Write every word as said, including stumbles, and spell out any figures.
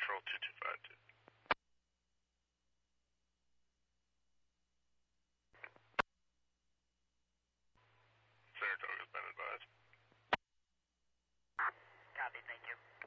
Control two two five two. Saratoga's been advised. Copy, thank you.